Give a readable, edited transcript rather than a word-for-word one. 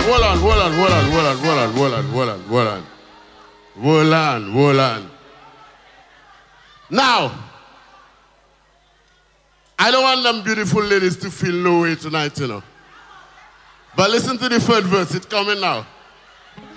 Hold on. Now, I don't want them beautiful ladies to feel no way tonight, you know. But listen to the third verse, it's coming now.